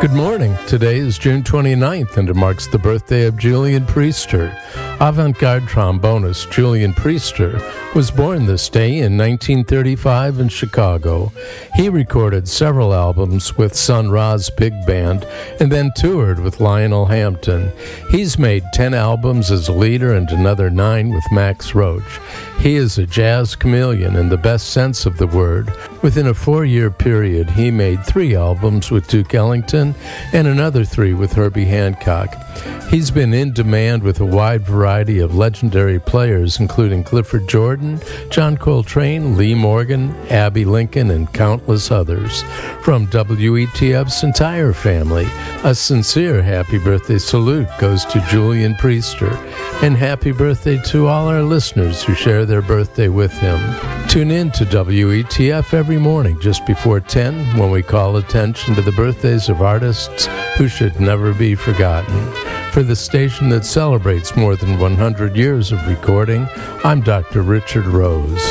Good morning. Today is June 29th, and it marks the birthday of Julian Priester. Avant-garde trombonist Julian Priester was born this day in 1935 in Chicago. He recorded several albums with Sun Ra's big band and then toured with Lionel Hampton. He's made 10 albums as a leader and another 9 with Max Roach. He is a jazz chameleon in the best sense of the word. Within a 4-year period, he made 3 albums with Duke Ellington and another 3 with Herbie Hancock. He's been in demand with a wide variety of legendary players, including Clifford Jordan, John Coltrane, Lee Morgan, Abbey Lincoln, and countless others. From WETF's entire family, a sincere happy birthday salute goes to Julian Priester, and happy birthday to all our listeners who share their birthday with him. Tune in to WETF every morning just before 10 when we call attention to the birthdays of artists who should never be forgotten. For the station that celebrates more than 100 years of recording, I'm Dr. Richard Rose.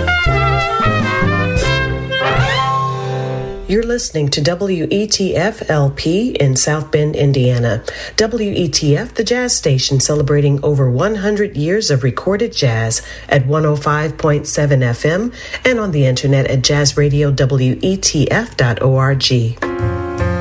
You're listening to WETF-LP in South Bend, Indiana. WETF, the jazz station celebrating over 100 years of recorded jazz at 105.7 FM and on the internet at jazzradiowetf.org.